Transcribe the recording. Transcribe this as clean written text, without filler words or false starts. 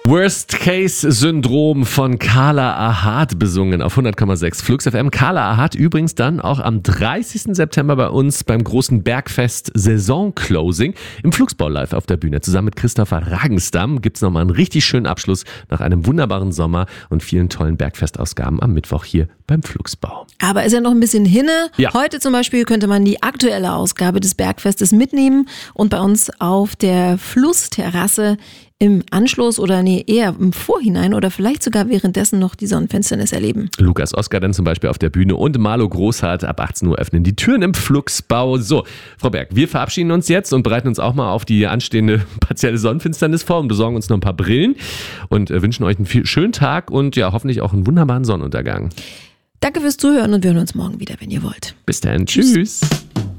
Worst-Case-Syndrom von Carla Ahad besungen auf 100,6 Flux FM. Carla Ahad übrigens dann auch am 30. September bei uns beim großen Bergfest Saison-Closing im Flugsbau live auf der Bühne. Zusammen mit Christopher Ragensdam gibt es nochmal einen richtig schönen Abschluss nach einem wunderbaren Sommer und vielen tollen Bergfestausgaben am Mittwoch hier beim Flugsbau. Aber ist ja noch ein bisschen hinne. Ja. Heute zum Beispiel könnte man die aktuelle Ausgabe des Bergfestes mitnehmen und bei uns auf der Flussterrasse im Anschluss oder eher im Vorhinein oder vielleicht sogar währenddessen noch die Sonnenfinsternis erleben. Lukas Oskar dann zum Beispiel auf der Bühne und Marlo Großhardt ab 18 Uhr öffnen die Türen im Flugsbau. So, Frau Berg, wir verabschieden uns jetzt und bereiten uns auch mal auf die anstehende partielle Sonnenfinsternis vor und besorgen uns noch ein paar Brillen und wünschen euch einen schönen Tag und ja, hoffentlich auch einen wunderbaren Sonnenuntergang. Danke fürs Zuhören und wir hören uns morgen wieder, wenn ihr wollt. Bis dann. Tschüss.